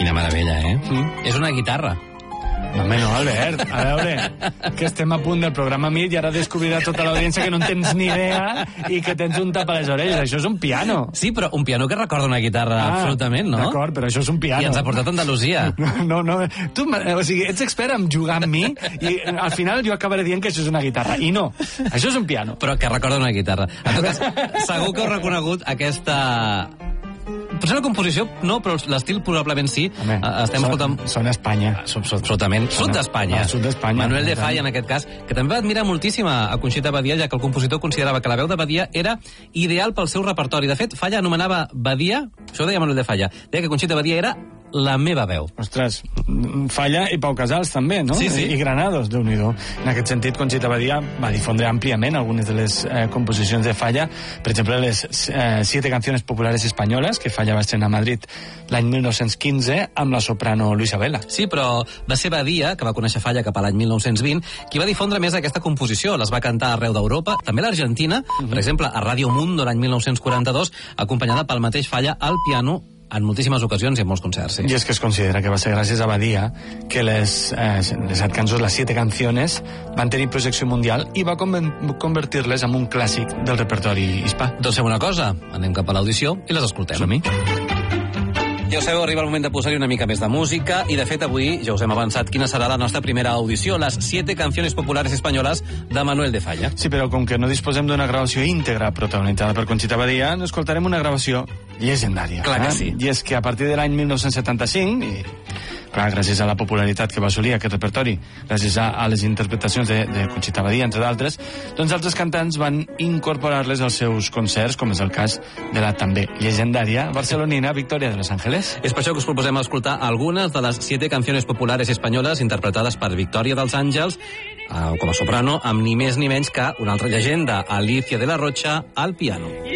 Quina meravella, És una guitarra. Home, no, Albert, a veure, que estem a punt del programa MIT i ara descobrirà tota l'audiència que no en tens ni idea i que tens un tap a les orelles. Això és un piano. Sí, però un piano que recorda una guitarra, absolutament, no? D'acord, però això és un piano. I ens ha portat a Andalusia. No. Tu, o sigui, ets expert en jugar amb mi i al final jo acabaré dient que això és una guitarra. I no, això és un piano. Però que recorda una guitarra. En tot cas, segur que heu reconegut aquesta... Potser la composició no, però l'estil probablement sí. Home, estem escoltant... Són Espanya. Absolutament. Sud d'Espanya. Sud d'Espanya. Manuel de Falla, en aquest cas, que també va admirar moltíssim a Conxita Badia, ja que el compositor considerava que la veu de Badia era ideal pel seu repertori. De fet, Falla anomenava Badia, això ho deia Manuel de Falla, deia que Conxita Badia era la meva veu. Ostres, Falla i Pau Casals també, no? Sí. I Granados, Déu-n'hi-do. En aquest sentit, Conxita Badia va difondre àmpliament algunes de les composicions de Falla. Per exemple, les 7 canciones populares espanyoles que Falla va estrenar a Madrid l'any 1915 amb la soprano Luisa Vela. Sí, però va ser Badia, que va conèixer Falla cap a l'any 1920, qui va difondre més aquesta composició. Les va cantar arreu d'Europa, també a l'Argentina, per exemple, a Radio Mundo l'any 1942, acompanyada pel mateix Falla al piano en moltíssimes ocasions i en molts concerts. Sí. I és que es considera que va ser gràcies a Badia que les 7 cançons, les 7 canciones, van tenir projecció mundial i va convertir-les en un clàssic del repertori hispà. Doncs fem una cosa, anem cap a l'audició i les escoltem. Som-hi. Ja ho sabeu, arriba el moment de posar-hi una mica més de música i, de fet, avui ja us hem avançat quina serà la nostra primera audició, les 7 canciones populares espanyoles de Manuel de Falla. Sí, però com que no disposem d'una gravació íntegra protagonitzada per Conxita Badia, escoltarem una gravació llegendària. Clar que sí. I és que a partir de l'any 1975, i clar, gràcies a la popularitat que va assolir aquest repertori, gràcies a les interpretacions de Conxita Badia, entre d'altres, doncs altres cantants van incorporar-les als seus concerts, com és el cas de la també llegendària barcelonina Victoria de Los Ángeles. És per això que us proposem escoltar algunes de les 7 canciones populares espanyoles interpretades per Victoria dels Àngels, com a soprano, amb ni més ni menys que una altra llegenda, Alicia de la Rocha, al piano.